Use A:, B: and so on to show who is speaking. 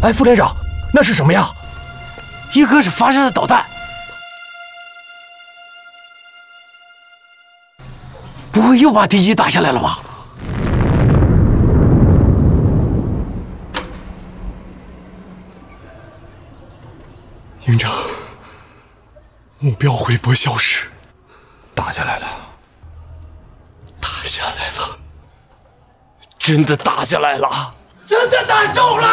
A: 哎，副连长，那是什么呀？
B: 一个是发射的导弹，不会又把敌机打下来了吧？
C: 营长，目标回波消失，
A: 打下来了，
C: 打下来了，
B: 真的打下来了，
D: 真的打中了！